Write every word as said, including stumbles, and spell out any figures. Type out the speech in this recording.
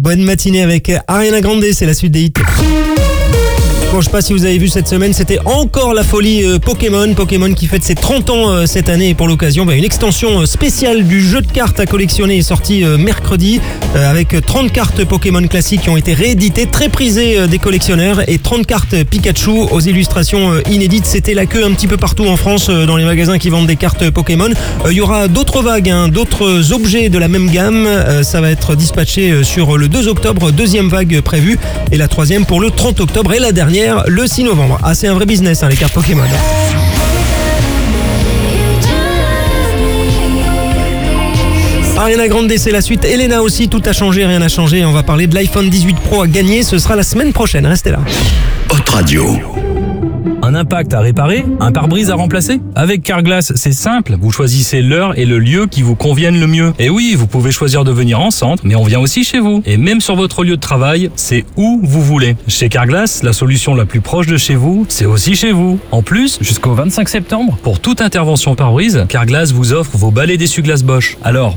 Bonne matinée avec Ariana Grande, c'est la suite des hits. Bon, je sais pas si vous avez vu cette semaine, c'était encore la folie euh, Pokémon. Pokémon qui fête ses trente ans euh, cette année et pour l'occasion, bah, une extension euh, spéciale du jeu de cartes à collectionner est sortie euh, mercredi euh, avec trente cartes Pokémon classiques qui ont été rééditées, très prisées euh, des collectionneurs et trente cartes Pikachu aux illustrations euh, inédites. C'était la queue un petit peu partout en France euh, dans les magasins qui vendent des cartes Pokémon. Il euh, y aura d'autres vagues, hein, d'autres objets de la même gamme. Euh, ça va être dispatché euh, sur le deux octobre, deuxième vague prévue et la troisième pour le trente octobre et la dernière le six novembre. Ah, c'est un vrai business, hein, les cartes Pokémon. Ariana Grande, c'est la suite. Elena aussi, tout a changé, rien n'a changé. On va parler de l'iPhone dix-huit Pro à gagner. Ce sera la semaine prochaine. Restez là. Hot Radio. Un impact à réparer? Un pare-brise à remplacer? Avec Carglass, c'est simple. Vous choisissez l'heure et le lieu qui vous conviennent le mieux. Et oui, vous pouvez choisir de venir en centre, mais on vient aussi chez vous. Et même sur votre lieu de travail, c'est où vous voulez. Chez Carglass, la solution la plus proche de chez vous, c'est aussi chez vous. En plus, jusqu'au vingt-cinq septembre, pour toute intervention pare-brise, Carglass vous offre vos balais d'essuie-glace Bosch. Alors,